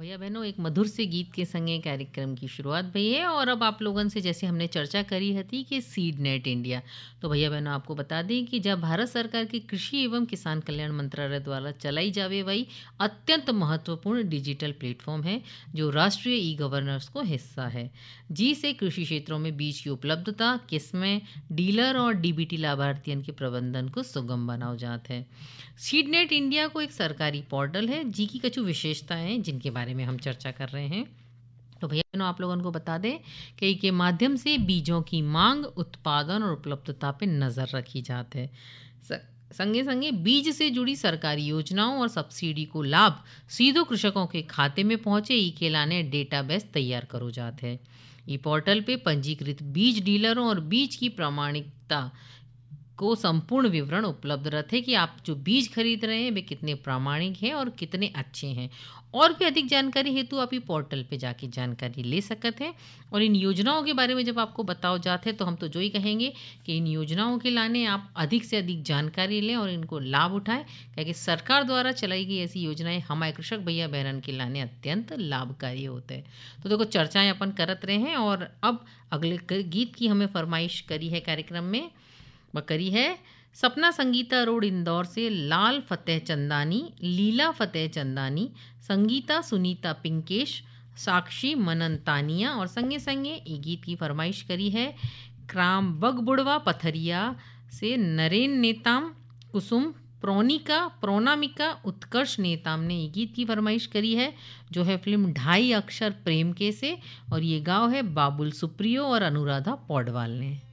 भैया बहनों, एक मधुर से गीत के संगे कार्यक्रम की शुरुआत भई है और अब आप लोगन से जैसे हमने चर्चा करी हती कि सीड नेट इंडिया। तो भैया बहनों, आपको बता दें कि जब भारत सरकार की कृषि एवं किसान कल्याण मंत्रालय द्वारा चलाई जावे वही अत्यंत महत्वपूर्ण डिजिटल प्लेटफॉर्म है जो राष्ट्रीय ई गवर्नेंस को हिस्सा है। जी से कृषि क्षेत्रों में बीज की उपलब्धता, किस्में, डीलर और डीबीटी लाभार्थियों के प्रबंधन को सुगम बनाओ जात है। सीडनेट इंडिया को एक सरकारी पोर्टल है जी की कछु विशेषताएं हैं जिनके बारे में हम चर्चा कर रहे हैं। तो भैया बहनों, आप लोगों को बता दें कि के माध्यम से बीजों की मांग, उत्पादन और उपलब्धता पे नज़र रखी जाती है। संगे संगे बीज से जुड़ी सरकारी योजनाओं और सब्सिडी को लाभ सीधो कृषकों के खाते में पहुंचे ई के लाने डेटाबेस तैयार करो जाते हैं। ई पोर्टल पे पंजीकृत बीज डीलरों और बीज की प्रामाणिकता को संपूर्ण विवरण उपलब्ध रहते कि आप जो बीज खरीद रहे हैं वे कितने प्रामाणिक हैं और कितने अच्छे हैं। और भी अधिक जानकारी हेतु आप ये पोर्टल पे जाके जानकारी ले सकते हैं। और इन योजनाओं के बारे में जब आपको बताओ जाते हैं तो हम तो जो ही कहेंगे कि इन योजनाओं के लाने आप अधिक से अधिक जानकारी लें और इनको लाभ उठाएं, क्योंकि सरकार द्वारा चलाई गई ऐसी योजनाएं हमारे कृषक भैया बहनन के लाने अत्यंत लाभकारी होते हैं। तो देखो, चर्चाएं अपन करत रहे हैं और अब अगले गीत की हमें फरमाइश करी है कार्यक्रम में। करी है सपना संगीता रोड इंदौर से लाल फतेह चंदानी, लीला फतेह चंदानी, संगीता सुनीता पिंकेश, साक्षी मनन तानिया और संगे संगे ये गीत की फरमाइश करी है क्राम बगबुड़वा पथरिया से नरेन नेताम, कुसुम प्रोनामिका उत्कर्ष नेताम ने ये गीत की फरमाइश करी है जो है फिल्म ढाई अक्षर प्रेम के से, और ये गाँव है बाबुल सुप्रियो और अनुराधा पौडवाल ने।